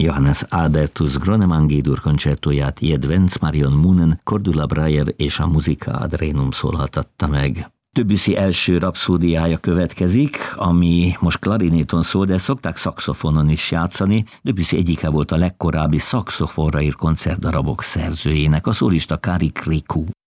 Johannes Albertus Gronemann G-dur koncertóját Jedvenc Marion Moonen, Cordula Breyer és a Musica ad Renum szólaltatta meg. Debussy első rapszódiája következik, ami most klarinéton szól, de szokták szaxofonon is játszani. Debussy egyike volt a legkorábbi szaxofonra írt koncertdarabok szerzőjének, a szólista Kari Kriku.